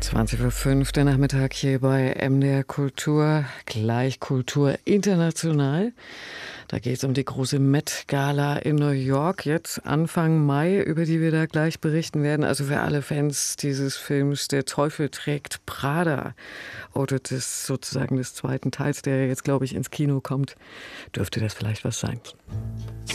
20:05 Uhr, der Nachmittag hier bei MDR Kultur, gleich Kultur international. Da geht es um die große Met-Gala in New York, jetzt Anfang Mai, über die wir da gleich berichten werden. Also für alle Fans dieses Films Der Teufel trägt Prada, oder sozusagen des zweiten Teils, der jetzt, glaube ich, ins Kino kommt, dürfte das vielleicht was sein.